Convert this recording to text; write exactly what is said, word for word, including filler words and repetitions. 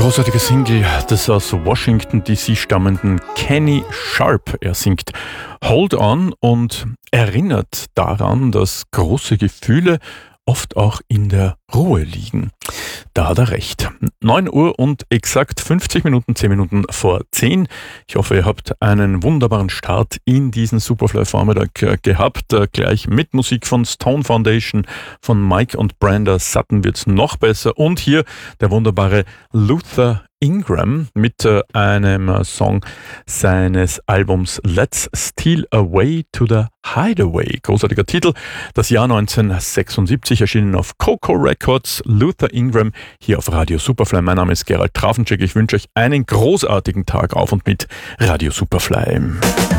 Großartige Single des aus Washington D C stammenden Kenny Sharp. Er singt Hold On und erinnert daran, dass große Gefühle oft auch in der Ruhe liegen. Da hat er recht. neun Uhr und exakt fünfzig Minuten, zehn Minuten vor zehn. Ich hoffe, ihr habt einen wunderbaren Start in diesen Superfly-Vormittag gehabt. Gleich mit Musik von Stone Foundation, von Mike und Brenda Sutton wird's noch besser. Und hier der wunderbare Luther Ingram mit äh, einem Song seines Albums Let's Steal Away to the Hideaway. Großartiger Titel. Das Jahr neunzehnhundertsechsundsiebzig, erschienen auf Coco Records. Luther Ingram hier auf Radio Superfly. Mein Name ist Gerald Trafenczek. Ich wünsche euch einen großartigen Tag auf und mit Radio Superfly.